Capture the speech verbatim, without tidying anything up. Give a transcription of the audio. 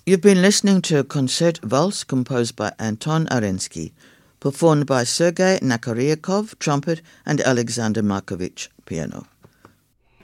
You've been listening to a concert valse composed by Anton Arensky, performed by Sergei Nakariakov, trumpet, and Alexander Markovich, piano.